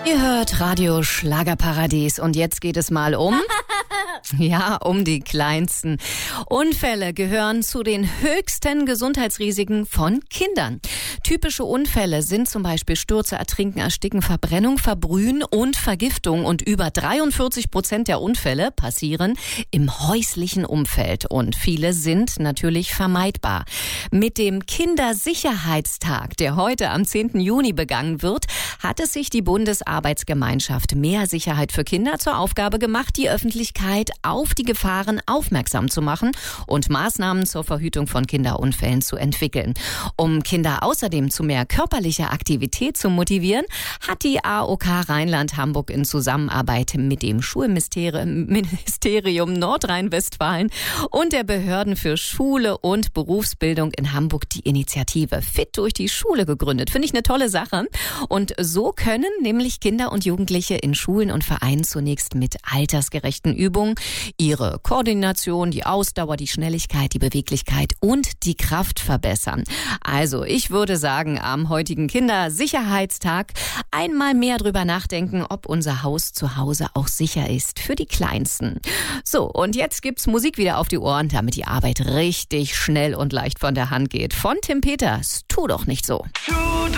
Ihr hört Radio Schlagerparadies und jetzt geht es mal um die kleinsten. Unfälle gehören zu den höchsten Gesundheitsrisiken von Kindern. Typische Unfälle sind zum Beispiel Stürze, Ertrinken, Ersticken, Verbrennung, Verbrühen und Vergiftung. Und über 43% der Unfälle passieren im häuslichen Umfeld. Und viele sind natürlich vermeidbar. Mit dem Kindersicherheitstag, der heute am 10. Juni begangen wird, hat es sich die Bundesarbeitsgemeinschaft Mehr Sicherheit für Kinder zur Aufgabe gemacht, die Öffentlichkeit auf die Gefahren aufmerksam zu machen und Maßnahmen zur Verhütung von Kinderunfällen zu entwickeln. Um Kinder außerdem zu mehr körperlicher Aktivität zu motivieren, hat die AOK Rheinland-Hamburg in Zusammenarbeit mit dem Schulministerium Nordrhein-Westfalen und der Behörden für Schule und Berufsbildung in Hamburg die Initiative Fit durch die Schule gegründet. Finde ich eine tolle Sache. Und so können nämlich Kinder und Jugendliche in Schulen und Vereinen zunächst mit altersgerechten Übungen ihre Koordination, die Ausdauer, die Schnelligkeit, die Beweglichkeit und die Kraft verbessern. Also ich würde sagen, am heutigen Kindersicherheitstag einmal mehr drüber nachdenken, ob unser Haus zu Hause auch sicher ist für die Kleinsten. So, und jetzt gibt's Musik wieder auf die Ohren, damit die Arbeit richtig schnell und leicht von der Hand geht. Von Tim Peters, tu doch nicht so.